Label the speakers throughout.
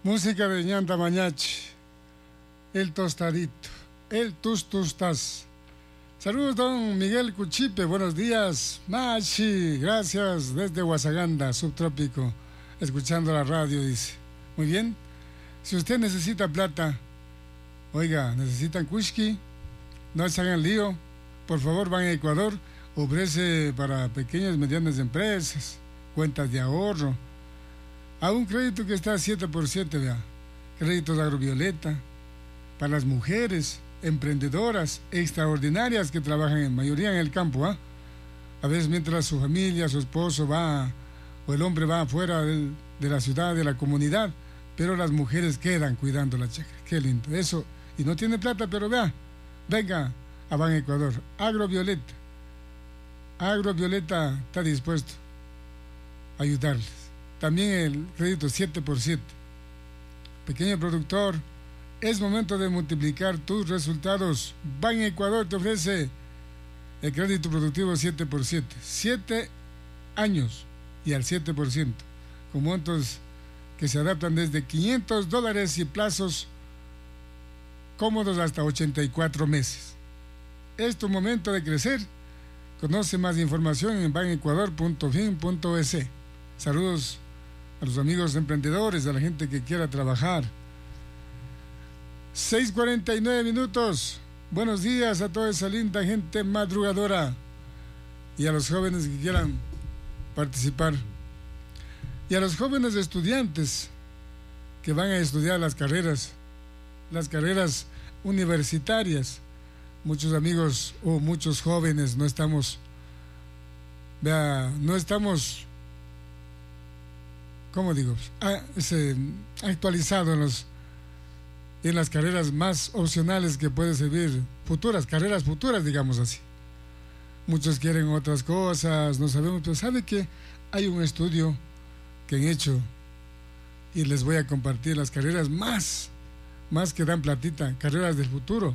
Speaker 1: Música de Ñanta Mañachi, el tostadito, el tustas. Saludos, don Miguel Cuchipe, buenos días. Machi, gracias, desde Huasaganda, subtrópico, escuchando la radio, dice. Muy bien, si usted necesita plata, oiga, necesitan cushki, no se hagan lío, por favor, van a Ecuador, ofrece para pequeñas y medianas empresas, cuentas de ahorro, a un crédito que está a 7%, vea, créditos de Agrovioleta, para las mujeres emprendedoras extraordinarias que trabajan en mayoría en el campo, ¿ah? A veces mientras su familia, su esposo va, o el hombre va afuera de la ciudad, de la comunidad, pero las mujeres quedan cuidando la chacra. Qué lindo, eso, y no tiene plata, pero vea, venga a Ban Ecuador, Agrovioleta está dispuesto a ayudarles. También el crédito 7%. Pequeño productor, es momento de multiplicar tus resultados. Ban Ecuador te ofrece el crédito productivo 7%. 7 años y al 7%, con montos que se adaptan desde $500 y plazos cómodos hasta 84 meses. Es tu momento de crecer. Conoce más información en banecuador.fin.es. Saludos a los amigos emprendedores, a la gente que quiera trabajar. 6:49 minutos. Buenos días a toda esa linda gente madrugadora y a los jóvenes que quieran participar. Y a los jóvenes estudiantes que van a estudiar las carreras universitarias. Muchos amigos o muchos jóvenes no estamos, ¿cómo digo? Actualizados en las carreras más opcionales que pueden servir carreras futuras, digamos así. Muchos quieren otras cosas, no sabemos, pero ¿sabe qué? Hay un estudio que han hecho y les voy a compartir las carreras más que dan platita, carreras del futuro.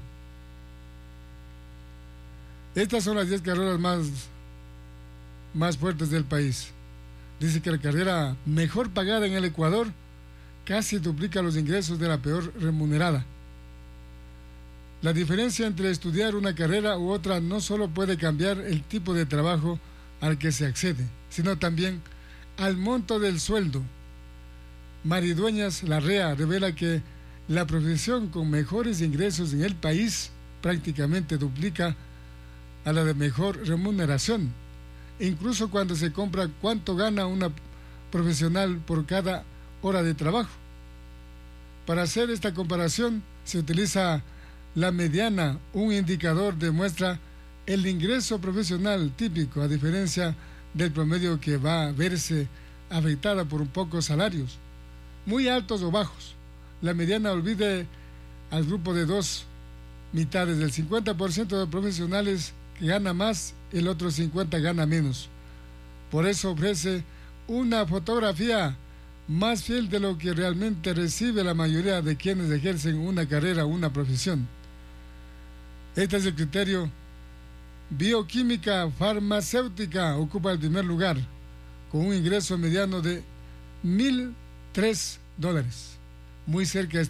Speaker 1: Estas son las 10 carreras más fuertes del país. Dice que la carrera mejor pagada en el Ecuador casi duplica los ingresos de la peor remunerada. La diferencia entre estudiar una carrera u otra no solo puede cambiar el tipo de trabajo al que se accede, sino también al monto del sueldo. Maridueñas Larrea revela que la profesión con mejores ingresos en el país prácticamente duplica a la de mejor remuneración, incluso cuando se compra cuánto gana una profesional por cada hora de trabajo. Para hacer esta comparación se utiliza la mediana, un indicador que muestra el ingreso profesional típico, a diferencia del promedio que va a verse afectada por pocos salarios, muy altos o bajos. La mediana olvide al grupo de dos mitades, del 50% de profesionales que gana más, el otro 50% gana menos. Por eso ofrece una fotografía más fiel de lo que realmente recibe la mayoría de quienes ejercen una carrera o una profesión. Este es el criterio. Bioquímica farmacéutica ocupa el primer lugar, con un ingreso mediano de $1,003, muy cerca de